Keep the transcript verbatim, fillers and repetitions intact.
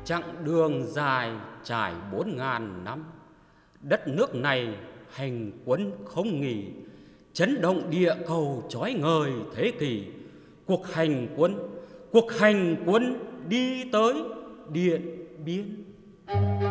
Chặng đường dài trải bốn ngàn năm, đất nước này hành quân không nghỉ, chấn động địa cầu chói ngời thế kỷ. Cuộc hành quân, cuộc hành quân đi tới Điện Biên.